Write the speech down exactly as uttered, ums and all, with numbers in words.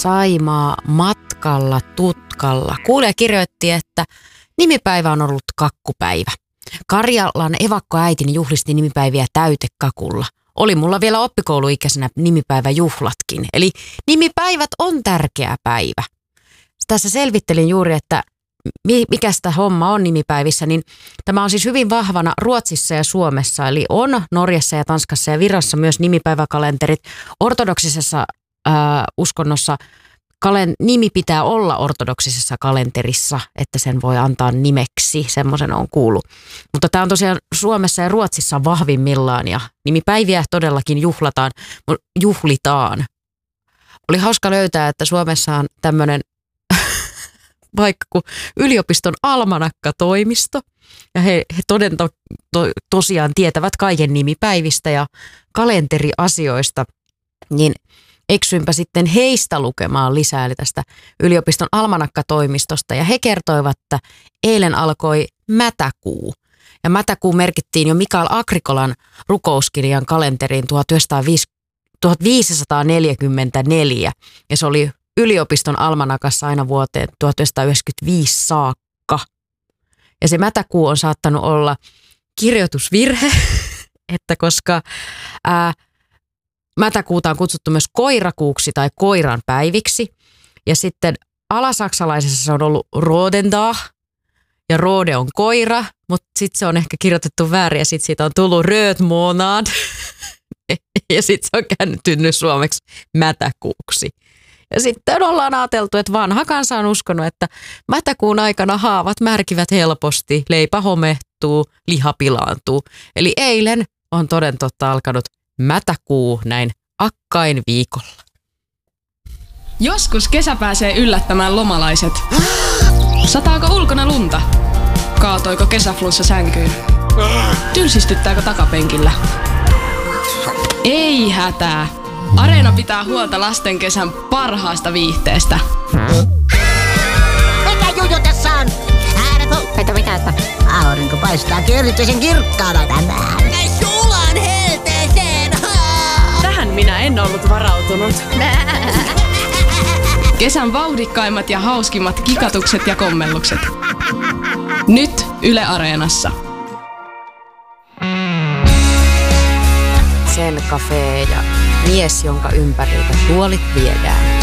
Saimaa matkalla tutkalla. Kuulija kirjoitti, että nimipäivä on ollut kakkupäivä. Karjalan evakkoäitini juhlisti nimipäiviä täytekakulla. Oli mulla vielä oppikouluikäisenä nimipäiväjuhlatkin. Eli nimipäivät on tärkeä päivä. Tässä selvittelin juuri, että mikä sitä homma on nimipäivissä, niin tämä on siis hyvin vahvana Ruotsissa ja Suomessa. Eli on Norjassa ja Tanskassa ja Virassa myös nimipäiväkalenterit. Ortodoksisessa ää, uskonnossa kalen, nimi pitää olla ortodoksisessa kalenterissa, että sen voi antaa nimeksi. Semmoisen on kuullut. Mutta tämä on tosiaan Suomessa ja Ruotsissa vahvimmillaan ja nimipäiviä todellakin juhlataan, juhlitaan. Oli hauska löytää, että Suomessa on tämmöinen vaikka kuin yliopiston almanakka-toimisto. Ja he, he toden to, to, tosiaan tietävät kaiken nimipäivistä ja kalenteriasioista. Niin eksynpä sitten heistä lukemaan lisää, eli tästä yliopiston almanakka-toimistosta. Ja he kertoivat, että eilen alkoi mätäkuu. Ja mätäkuu merkittiin jo Mikael Agrikolan rukouskirjan kalenteriin tuhatviisisataaneljäkymmentäneljä. Ja se oli yliopiston almanakassa aina vuoteen tuhatyhdeksänsataayhdeksänkymmentäviisi saakka. Ja se mätäkuu on saattanut olla kirjoitusvirhe, että koska ää, mätäkuuta on kutsuttu myös koirakuuksi tai koiran päiviksi. Ja sitten alasaksalaisessa se on ollut Rodendag ja Rode on koira, mutta sitten se on ehkä kirjoitettu väärin ja sitten siitä on tullut Rödmånad ja sitten se on kääntynyt suomeksi mätäkuuksi. Ja sitten ollaan ajateltu, että vanha kansa on uskonut, että mätäkuun aikana haavat märkivät helposti, leipä homehtuu, liha pilaantuu. Eli eilen on toden totta alkanut mätäkuu näin akkain viikolla. Joskus kesä pääsee yllättämään lomalaiset. Sataako ulkona lunta? Kaatoiko kesäflunssa sänkyyn? Tylsistyttääkö takapenkillä? Ei hätää. Areena pitää huolta lasten kesän parhaasta viihteestä. Mikä juju tässä on? Äärettä mitä, että aurinko paistaa erityisen kirkkaana tänään. Sulan helteeseen! Tähän minä en ollut varautunut. Kesän vauhdikkaimmat ja hauskimmat kikatukset ja kommellukset. Nyt Yle Areenassa. Sen Café ja mies, jonka ympäriltä tuolit viedään.